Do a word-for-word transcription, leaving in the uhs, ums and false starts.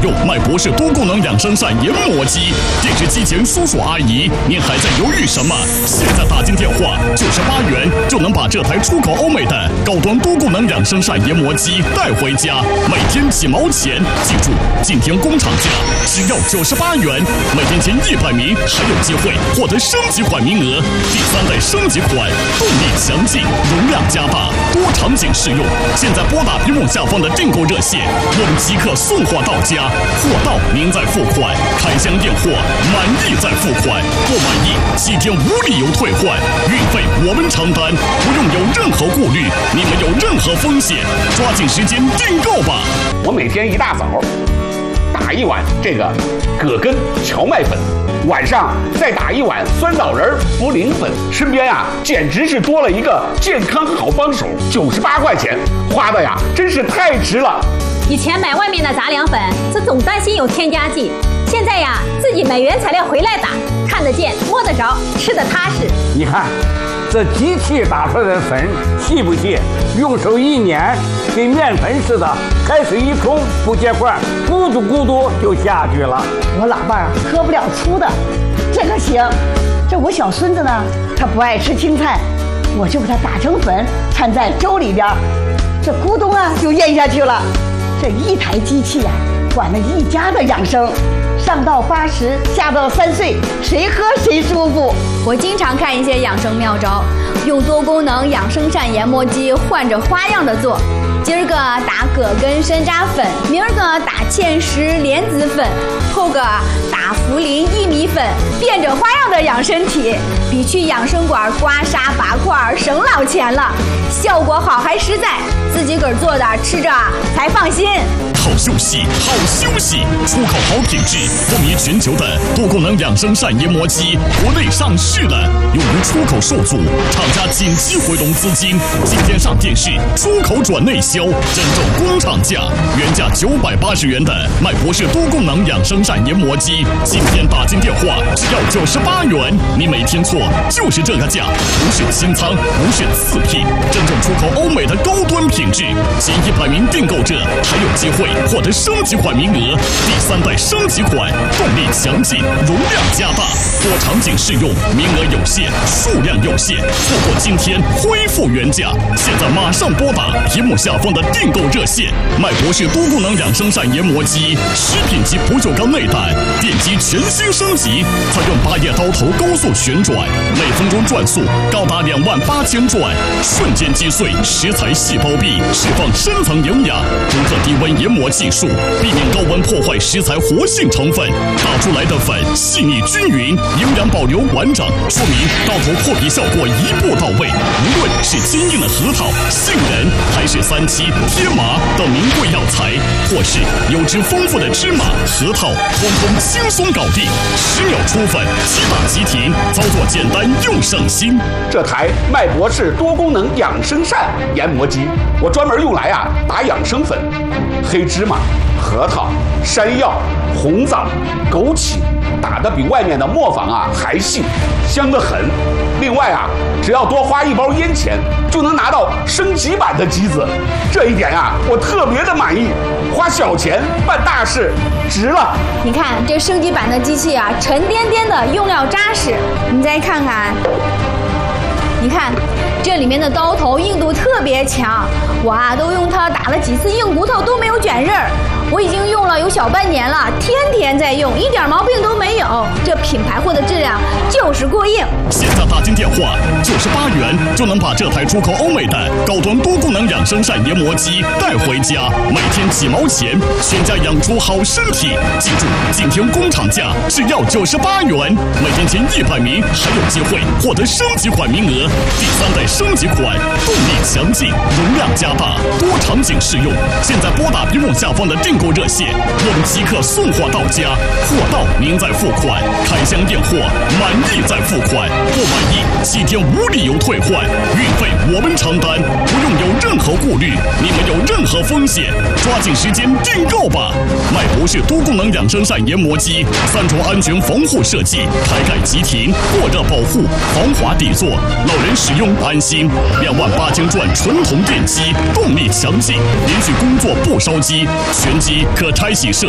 用麦博士多功能养生膳研磨机。电视机前叔叔阿姨，您还在犹豫什么？现在打进电话，九十八元就能把这台出口欧美的高端多功能养生膳研磨机带回家，每天几毛钱。记住，今天工厂价只要九十八元，每天前一百名还有机会获得升级款名额。第三代升级款，动力强劲，容量加大，多场景适用。现在拨打屏幕下方的订购热线，我们即刻送货到家，货到您再付款，开箱验货，满意再付款，不满意七天无理由退换，运费我们承担，不用有任何顾虑，你们有任何风险，抓紧时间订购吧。 我每天一大早打一碗这个葛根荞麦粉，晚上再打一碗酸枣仁茯苓粉，身边呀简直是多了一个健康好帮手，九十八块钱花的呀真是太值了。 以前买外面的杂粮粉是总担心有添加剂，现在呀自己买原材料回来打，看得见摸得着，吃得踏实。 你看这机器打出来的粉细不细？用手一捻，跟面粉似的，开水一冲不结块，咕嘟咕嘟就下去了。 我老伴儿喝不了粗的，这个行。这我小孙子呢，他不爱吃青菜，我就给他打成粉，掺在粥里边，这咕咚啊就咽下去了。这一台机器呀、啊，管了一家的养生。上到八十，下到三岁，谁喝谁舒服。 我经常看一些养生妙招，用多功能养生膳研磨机换着花样的做。今儿个打葛根山楂粉，明儿个打芡实莲子粉，后个打茯苓薏米粉，变着花样的养身体，比去养生馆刮痧拔块省老钱了，效果好还实在，自己个儿做的吃着才放心。 好休息，好休息！出口好品质，风靡全球的多功能养生膳研磨机，国内上市了，由于出口受阻，厂家紧急回笼资金，今天上电视，出口转内销，真正工厂价，原价九百八十元的麦博士多功能养生膳研磨机，今天打进电话只要九十八元，你没听错，就是这个价，不是清仓，不是次品，真正出口欧美的高端品质，前一百名订购者还有机会获得升级款名额，第三代升级款，动力强劲，容量加大，多场景适用，名额有限，数量有限，错过今天恢复原价。现在马上拨打屏幕下方的订购热线，麦博士多功能养生膳研磨机，食品级不锈钢内胆，电机全新升级，采用八叶刀头高速旋转，每分钟转速高达两万八千转，瞬间击碎食材细胞壁，释放深层营养，独特低温研磨技术，避免高温破坏食材活性成分，打出来的粉细腻均匀，营养保留完整，说明刀头破皮效果一步到位。无论是坚硬的核桃、杏仁，还是三七、天麻等名贵药材，或是油脂丰富的芝麻、核桃，通通轻松搞定，十秒出粉，即打即停，操作简单又省心。 这台麦博士多功能养生膳研磨机，我专门用来啊打养生粉，黑芝麻、核桃、山药、红枣、枸杞，打得比外面的磨坊啊还细，香得很。另外啊，只要多花一包烟钱，就能拿到升级版的机子，这一点啊，我特别的满意。花小钱办大事，值了。 你看这升级版的机器啊，沉甸甸的，用料扎实。你再看看，你看这里面的刀头硬度特别强，我啊都用它打了几次硬骨头都没有卷刃儿。我已经用了有小半年了，天天在用，一点毛病都没有。这品牌货的质量就是过硬。 现在打进电话，九十八元就能把这台出口欧美的高端多功能养生膳研磨机带回家，每天几毛钱，全家养出好身体。记住，今天工厂价只要九十八元，每天前一百名还有机会获得升级款名额。第三代升级款，动力强劲，容量加大，多场景适用。现在拨打屏幕下方的订购热线，我们即刻送货到家，货到您再付款，开箱验货，满意再付款，不满意七天无理由退换，运费我们承担，不用有任何顾虑，你们有任何风险，抓紧时间订购吧。麦博士多功能养生膳研磨机，三重安全防护设计，开盖即停，过热保护，防滑底座，老人使用安心。两万八千转纯铜电机，动力强劲，连续工作不烧机，全机可拆洗设